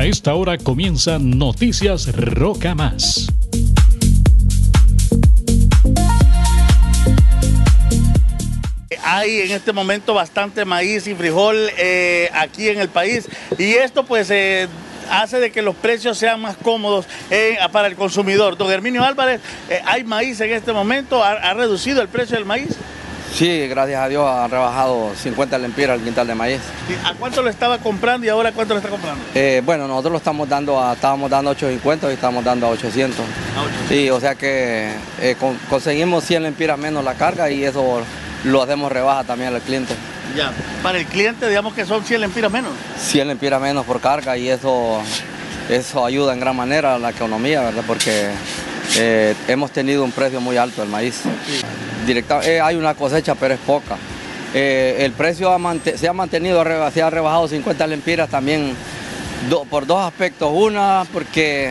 A esta hora comienza Noticias Roca Más. Hay en este momento bastante maíz y frijol aquí en el país, y esto pues hace de que los precios sean más cómodos para el consumidor. Don Herminio Álvarez, ¿hay maíz en este momento? ¿Ha reducido el precio del maíz? Sí, gracias a Dios ha rebajado 50 lempiras el quintal de maíz. ¿A cuánto lo estaba comprando y ahora cuánto lo está comprando? Bueno, nosotros lo estábamos dando a 8.50 y estamos dando a 800. Sí, o sea que conseguimos 100 lempiras menos la carga y eso lo hacemos rebaja también al cliente. Ya, para el cliente digamos que son 100 lempiras menos. 100 lempiras menos por carga y eso ayuda en gran manera a la economía, ¿verdad? Porque hemos tenido un precio muy alto del maíz. Sí. Hay una cosecha, pero es poca. El precio se ha mantenido, se ha rebajado 50 lempiras también por dos aspectos. Una, porque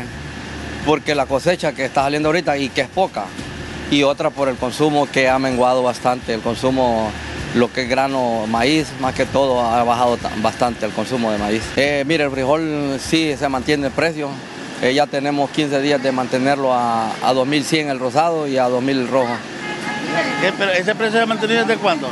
la cosecha que está saliendo ahorita y que es poca. Y otra por el consumo que ha menguado bastante. El consumo, lo que es grano, maíz, más que todo, ha bajado bastante el consumo de maíz. Mire, el frijol sí se mantiene el precio. Ya tenemos 15 días de mantenerlo a 2.100 el rosado y a 2.000 el rojo. ¿Pero ese precio se ha mantenido desde cuándo?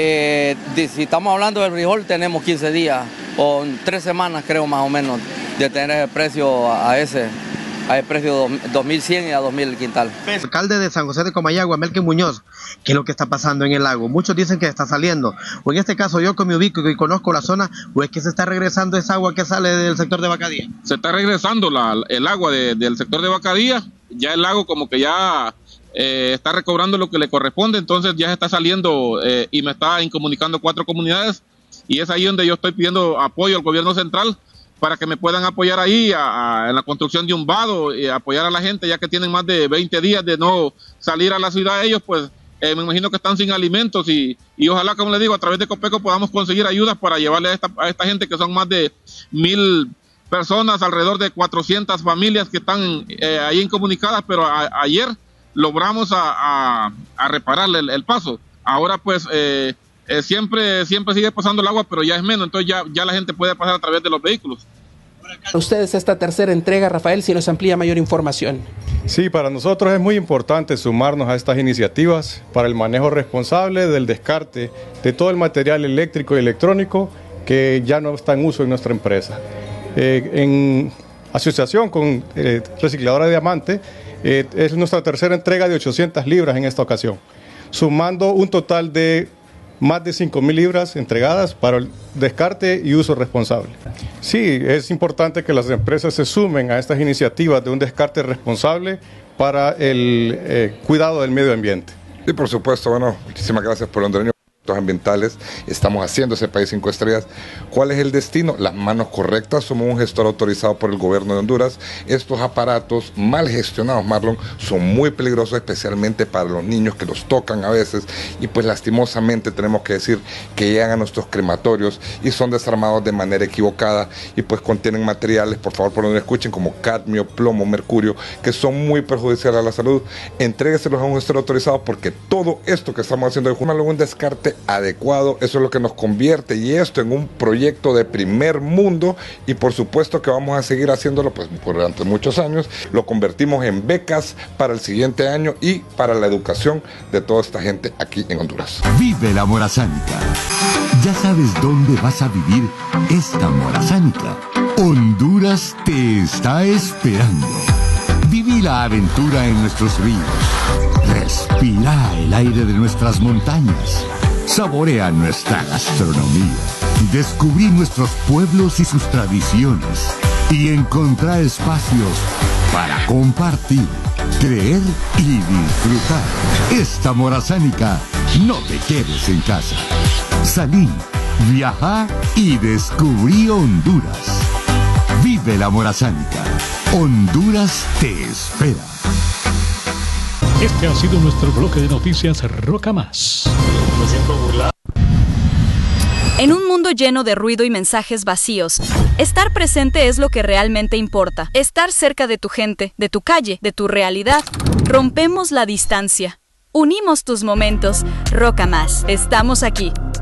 Si estamos hablando del frijol, tenemos 15 días o 3 semanas, creo, más o menos, de tener el precio a ese precio 2.100 y a 2.000 el quintal. El alcalde de San José de Comayagua, Melkin Muñoz, ¿qué es lo que está pasando en el lago? Muchos dicen que está saliendo, o en este caso yo que me ubico y conozco la zona, o es que se está regresando esa agua que sale del sector de Bacadía. Se está regresando el agua del sector de Bacadía, ya el lago como que ya está recobrando lo que le corresponde, entonces ya se está saliendo y me está incomunicando 4 comunidades, y es ahí donde yo estoy pidiendo apoyo al gobierno central para que me puedan apoyar ahí en la construcción de un vado y apoyar a la gente, ya que tienen más de 20 días de no salir a la ciudad. Ellos pues me imagino que están sin alimentos y ojalá, como les digo, a través de Copeco podamos conseguir ayudas para llevarle a esta gente, que son más de 1.000 personas, alrededor de 400 familias que están ahí incomunicadas, pero ayer logramos a repararle el paso. Ahora pues siempre sigue pasando el agua, pero ya es menos, entonces ya la gente puede pasar a través de los vehículos. Para ustedes esta tercera entrega, Rafael, si nos amplía mayor información. Sí, para nosotros es muy importante sumarnos a estas iniciativas para el manejo responsable del descarte de todo el material eléctrico y electrónico que ya no está en uso en nuestra empresa. En asociación con Recicladora de Diamante, es nuestra tercera entrega de 800 libras en esta ocasión, sumando un total de más de 5.000 libras entregadas para el descarte y uso responsable. Sí, es importante que las empresas se sumen a estas iniciativas de un descarte responsable para el cuidado del medio ambiente. Sí, por supuesto. Bueno, muchísimas gracias por el hondureño. Ambientales, estamos haciendo ese país 5 estrellas. ¿Cuál es el destino? Las manos correctas. Somos un gestor autorizado por el gobierno de Honduras. Estos aparatos mal gestionados, Marlon, son muy peligrosos, especialmente para los niños que los tocan a veces, y pues lastimosamente tenemos que decir que llegan a nuestros crematorios y son desarmados de manera equivocada y pues contienen materiales, por favor, por donde escuchen, como cadmio, plomo, mercurio, que son muy perjudiciales a la salud. Entrégueselos a un gestor autorizado, porque todo esto que estamos haciendo es un descarte adecuado. Eso es lo que nos convierte y esto en un proyecto de primer mundo, y por supuesto que vamos a seguir haciéndolo pues durante muchos años. Lo convertimos en becas para el siguiente año y para la educación de toda esta gente aquí en Honduras. Vive la Morazánica. Ya sabes dónde vas a vivir esta Morazánica. Honduras te está esperando. Viví la aventura en nuestros ríos. Respira el aire de nuestras montañas. Saborea nuestra gastronomía. Descubrí nuestros pueblos y sus tradiciones. Y encontrar espacios para compartir, creer y disfrutar. Esta Morazánica, no te quedes en casa. Salí, viajá y descubrí Honduras. Vive la Morazánica. Honduras te espera. Este ha sido nuestro bloque de noticias Roca Más. Me siento burlado. En un mundo lleno de ruido y mensajes vacíos, estar presente es lo que realmente importa. Estar cerca de tu gente, de tu calle, de tu realidad. Rompemos la distancia. Unimos tus momentos. Roca Más. Estamos aquí.